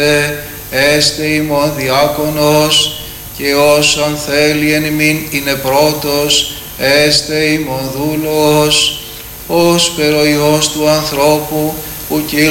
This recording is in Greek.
έστε ημών διάκονος, και όσον θέλει εν ημίν είναι πρώτος, έστε ημών δούλος, ως περ ο Υιός του ανθρώπου, που